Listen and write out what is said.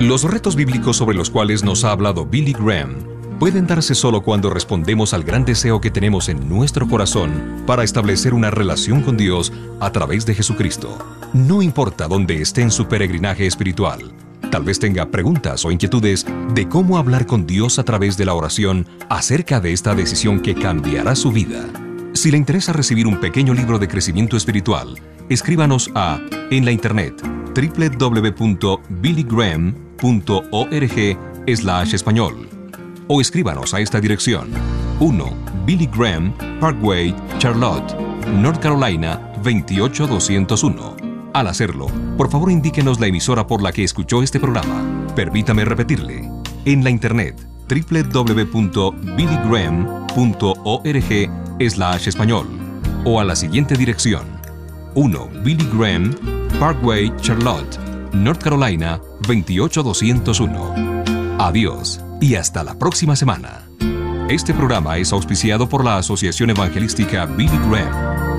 Los retos bíblicos sobre los cuales nos ha hablado Billy Graham pueden darse solo cuando respondemos al gran deseo que tenemos en nuestro corazón para establecer una relación con Dios a través de Jesucristo. No importa dónde esté en su peregrinaje espiritual, tal vez tenga preguntas o inquietudes de cómo hablar con Dios a través de la oración acerca de esta decisión que cambiará su vida. Si le interesa recibir un pequeño libro de crecimiento espiritual, escríbanos en la internet www.billygraham.org/español o escríbanos a esta dirección: 1 Billy Graham Parkway, Charlotte, North Carolina 28201. Al hacerlo, por favor indíquenos la emisora por la que escuchó este programa. Permítame repetirle: en la internet www.billygraham.org/español o a la siguiente dirección: 1 Billy Graham Parkway, Charlotte, North Carolina 28201. Adiós y hasta la próxima semana. Este programa es auspiciado por la Asociación Evangelística Billy Graham.